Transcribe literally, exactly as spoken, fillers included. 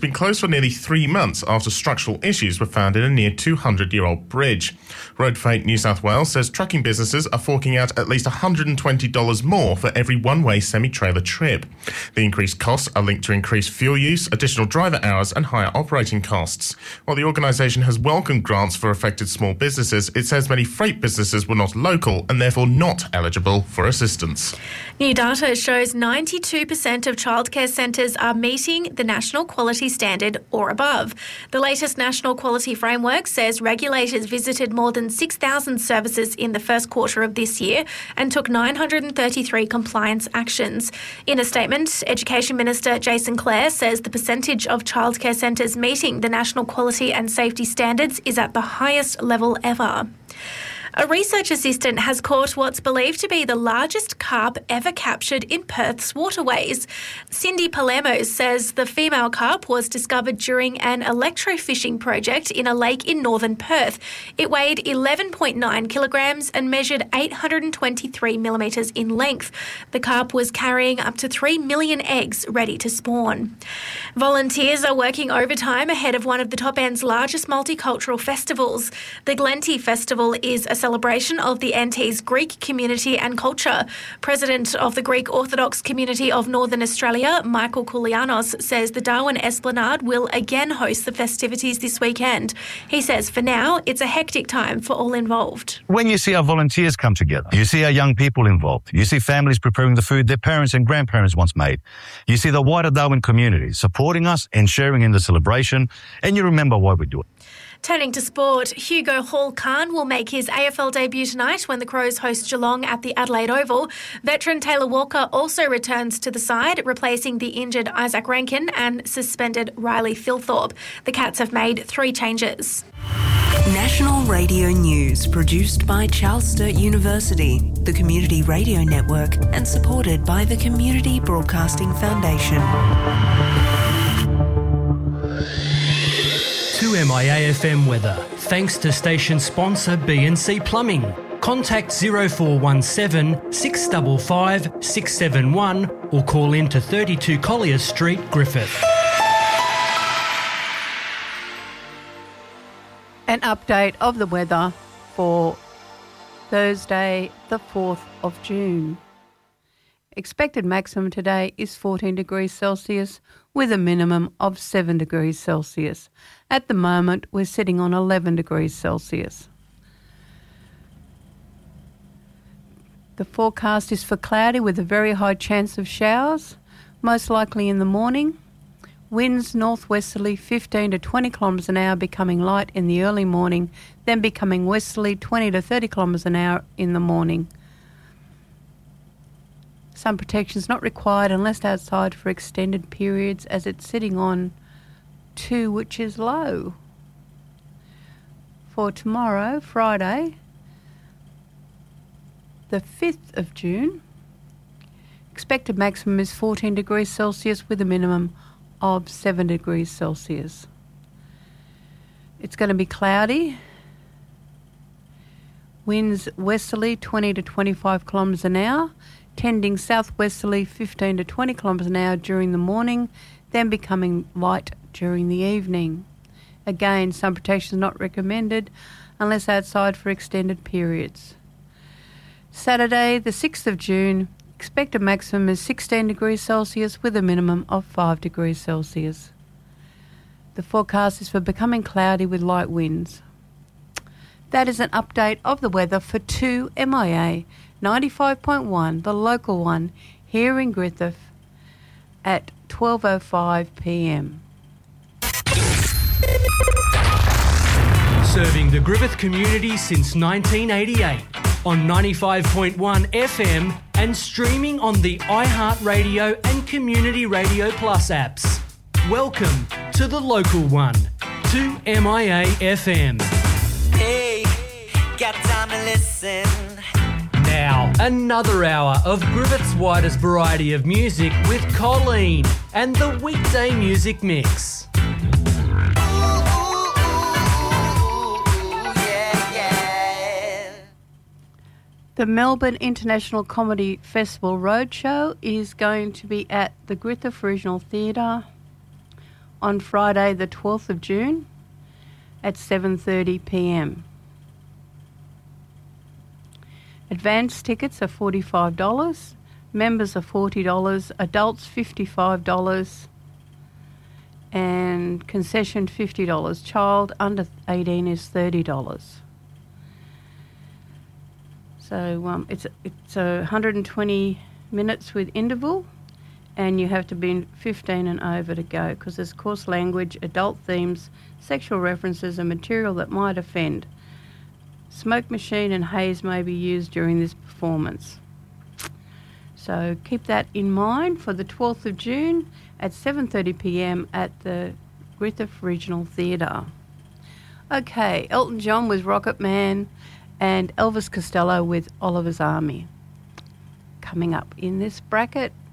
been closed for nearly three months after structural issues were found in a near two hundred year old bridge. Road Freight New South Wales says trucking businesses are forking out at least one hundred twenty dollars more for every one-way semi-trailer trip. The increased costs are linked to increased fuel use, additional driver hours and higher operating costs. While the organisation has welcomed grants for affected small businesses, it says many freight businesses were not local and therefore not eligible for assistance. New data shows ninety-two percent of childcare centres are meeting the National Quality Standard or above. The latest National Quality Framework says regulators visited more than six thousand services in the first quarter of this year and took nine hundred thirty-three compliance actions. In a statement, Education Minister Jason Clare says the percentage of childcare centres meeting the National Quality and Safety Standards is at the highest level ever. A research assistant has caught what's believed to be the largest carp ever captured in Perth's waterways. Cindy Palermo says the female carp was discovered during an electrofishing project in a lake in northern Perth. It weighed eleven point nine kilograms and measured eight hundred twenty-three millimetres in length. The carp was carrying up to three million eggs ready to spawn. Volunteers are working overtime ahead of one of the Top End's largest multicultural festivals. The Glenty Festival is a celebration of the N T's Greek community and culture. President of the Greek Orthodox community of Northern Australia, Michael Koulianos, says the Darwin Esplanade will again host the festivities this weekend. He says for now, it's a hectic time for all involved. When you see our volunteers come together, you see our young people involved, you see families preparing the food their parents and grandparents once made, you see the wider Darwin community supporting us and sharing in the celebration, and you remember why we do it. Turning to sport, Hugo Hall-Khan will make his A F L debut tonight when the Crows host Geelong at the Adelaide Oval. Veteran Taylor Walker also returns to the side, replacing the injured Isaac Rankin and suspended Riley Thilthorpe. The Cats have made three changes. National Radio News, produced by Charles Sturt University, the Community Radio Network, and supported by the Community Broadcasting Foundation. two M I A F M weather, thanks to station sponsor B and C Plumbing. Contact zero four one seven, six five five, six seven one or call in to thirty-two Collier Street, Griffith. An update of the weather for Thursday, the fourth of June. Expected maximum today is fourteen degrees Celsius with a minimum of seven degrees Celsius. At the moment, we're sitting on eleven degrees Celsius. The forecast is for cloudy with a very high chance of showers, most likely in the morning. Winds northwesterly fifteen to twenty kilometres an hour, becoming light in the early morning, then becoming westerly twenty to thirty kilometres an hour in the morning. Sun protection is not required unless outside for extended periods, as it's sitting on two, which is low. For tomorrow, Friday, the fifth of June, expected maximum is fourteen degrees Celsius with a minimum of seven degrees Celsius. It's going to be cloudy. Winds westerly twenty to twenty-five kilometres an hour, tending southwesterly fifteen to twenty kilometres an hour during the morning, then becoming light during the evening. Again, sun protection is not recommended unless outside for extended periods. Saturday, the sixth of June, expected maximum is sixteen degrees Celsius with a minimum of five degrees Celsius. The forecast is for becoming cloudy with light winds. That is an update of the weather for two M I A ninety-five point one, the local one, here in Griffith at twelve oh five p m. Serving the Griffith community since nineteen eighty-eight on ninety-five point one F M and streaming on the iHeartRadio and Community Radio Plus apps. Welcome to the local one, two M I A F M. Hey, got time to listen. Now, another hour of Griffith's widest variety of music with Colleen and the weekday music mix. The Melbourne International Comedy Festival Roadshow is going to be at the Griffith Regional Theatre on Friday the twelfth of June at seven thirty p m. Advance tickets are forty-five dollars, members are forty dollars, adults fifty-five dollars, and concession fifty dollars. Child under eighteen is thirty dollars. So um, it's it's a one hundred twenty minutes with interval, and you have to be fifteen and over to go, because there's coarse language, adult themes, sexual references and material that might offend. Smoke machine and haze may be used during this performance. So keep that in mind for the twelfth of June at seven thirty p m at the Griffith Regional Theatre. Okay, Elton John with Rocket Man and Elvis Costello with Oliver's Army. Coming up in this bracket,